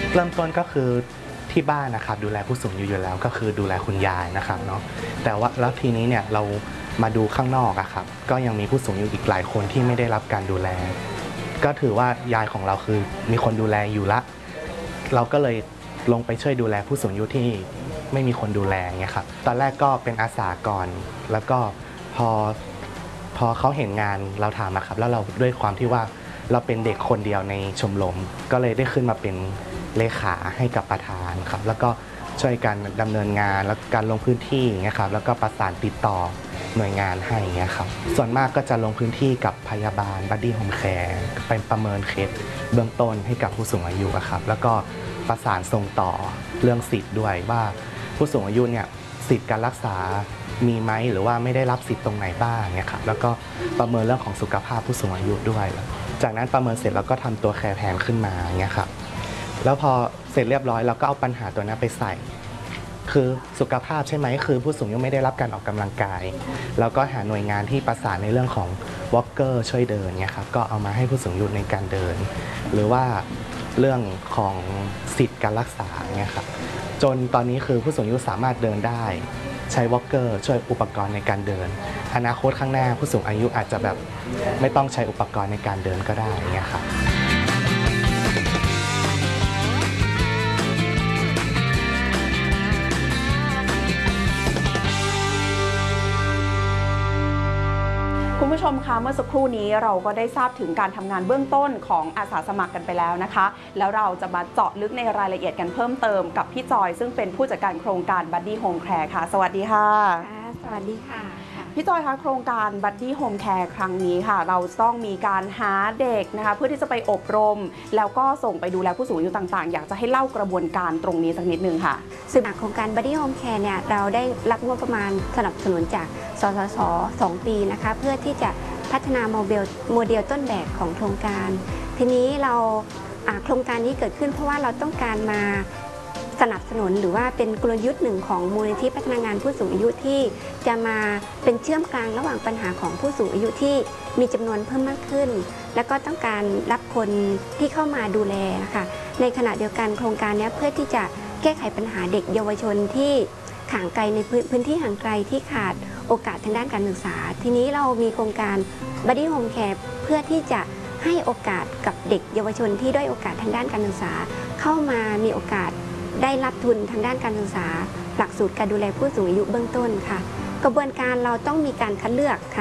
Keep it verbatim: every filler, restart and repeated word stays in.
เริ่มต้นก็คือที่บ้านนะครับดูแลผู้สูงอายุอยู่แล้วก็คือดูแลคุณยายนะครับเนาะแต่ว่าแล้วทีนี้เนี่ยเรามาดูข้างนอกอะครับก็ยังมีผู้สูงอายุอีกหลายคนที่ไม่ได้รับการดูแลก็ถือว่ายายของเราคือมีคนดูแลอยู่ละเราก็เลยลงไปช่วยดูแลผู้สูงอายุที่ไม่มีคนดูแลเงี้ยครับตอนแรกก็เป็นอาสาก่อนแล้วก็พอพอเขาเห็นงานเราทำนะครับแล้วเราด้วยความที่ว่าเราเป็นเด็กคนเดียวในชมรมก็เลยได้ขึ้นมาเป็นเลขาให้กับประธานครับแล้วก็ช่วยกันดำเนินงานแล้วการลงพื้นที่อย่างเงี้ยครับแล้วก็ประสานติดต่อหน่วยงานให้อย่างเงี้ยครับส่วนมากก็จะลงพื้นที่กับพยาบาลบัดดี้โฮมแคร์ไปประเมินเคสเบื้องต้นให้กับผู้สูงอายุครับแล้วก็ประสานส่งต่อเรื่องสิทธิ์ด้วยว่าผู้สูงอายุเนี่ยสิทธิ์การรักษามีไหมหรือว่าไม่ได้รับสิทธิ์ตรงไหนบ้างเนี่ยครับแล้วก็ประเมินเรื่องของสุขภาพผู้สูงอายุด้วยจากนั้นประเมินเสร็จเราก็ทำตัวแคร์แพนขึ้นมาเงี้ยครับแล้วพอเสร็จเรียบร้อยเราก็เอาปัญหาตัวนั้นไปใส่คือสุขภาพใช่ไหมคือผู้สูงอายุไม่ได้รับการออกกำลังกายแล้วก็หาหน่วยงานที่ประสานในเรื่องของวอล์กเกอร์ช่วยเดินเนี่ยครับก็เอามาให้ผู้สูงอายุในการเดินหรือว่าเรื่องของสิทธิ์การรักษาเนี่ยครับจนตอนนี้คือผู้สูงอายุสามารถเดินได้ใช้วอล์กเกอร์ช่วยอุปกรณ์ในการเดินอนาคตข้างหน้าผู้สูงอายุอาจจะแบบไม่ต้องใช้อุปกรณ์ในการเดินก็ได้เนี่ยครับคุณผู้ชมคะเมื่อสักครู่นี้เราก็ได้ทราบถึงการทำงานเบื้องต้นของอาสาสมัครกันไปแล้วนะคะแล้วเราจะมาเจาะลึกในรายละเอียดกันเพิ่มเติมกับพี่จอยซึ่งเป็นผู้จัดการโครงการ Buddy Home Care ค่ะสวัสดีค่ะสวัสดีค่ะพี่จอยคะโครงการ Buddy Home Care ครั้งนี้ค่ะเราต้องมีการหาเด็กนะคะเพื่อที่จะไปอบรมแล้วก็ส่งไปดูแลผู้สูงอายุต่างๆอยากจะให้เล่ากระบวนการตรงนี้สักนิดนึงค่ะซึ่งโครงการ Buddy Home Care เนี่ยเราได้รับงบประมาณสนับสนุนจากสสสสองปีนะคะเพื่อที่จะพัฒนาโมเดลโมเดลต้นแบบของโครงการทีนี้เราโครงการนี้เกิดขึ้นเพราะว่าเราต้องการมาสนับสนุนหรือว่าเป็นกลยุทธ์หนึ่งของมูลนิธิพัฒนางานผู้สูงอายุที่จะมาเป็นเชื่อมกลางระหว่างปัญหาของผู้สูงอายุที่มีจำนวนเพิ่มมากขึ้นและก็ต้องการรับคนที่เข้ามาดูแลนะคะในขณะเดียวกันโครงการนี้เพื่อที่จะแก้ไขปัญหาเด็กเยาวชนที่ห่างไกลในพื้นที่ห่างไกลที่ขาดโอกาสทางด้านการศึกษาทีนี้เรามีโครงการ Buddy Home Care เพื่อที่จะให้โอกาสกับเด็กเยาวชนที่ด้อยโอกาสทางด้านการศึกษาเข้ามามีโอกาสได้รับทุนทางด้านการศึกษาหลักสูตรการดูแลผู้สูงอายุเบื้องต้นค่ะกระบวนการเราต้องมีการคัดเลือกค่ะ